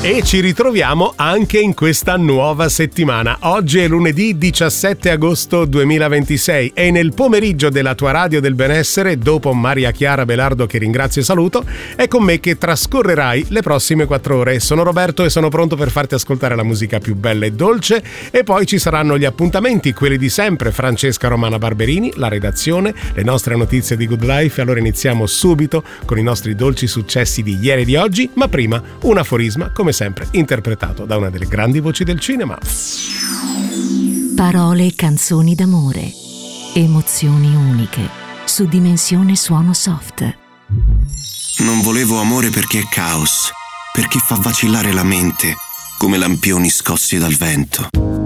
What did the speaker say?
E ci ritroviamo anche in questa nuova settimana. Oggi è lunedì 17 agosto 2026 e nel pomeriggio della tua radio del benessere, dopo Maria Chiara Belardo che ringrazio e saluto, è con me che trascorrerai le prossime 4 ore. Sono Roberto e sono pronto per farti ascoltare la musica più bella e dolce, e poi ci saranno gli appuntamenti, quelli di sempre: Francesca Romana Barberini, la redazione, le nostre notizie di Good Life. Allora iniziamo subito con i nostri dolci successi di ieri e di oggi, ma prima un aforisma, come sempre interpretato da una delle grandi voci del cinema. Parole e canzoni d'amore, emozioni uniche, su Dimensione Suono Soft. Non volevo amore perché è caos, perché fa vacillare la mente come lampioni scossi dal vento.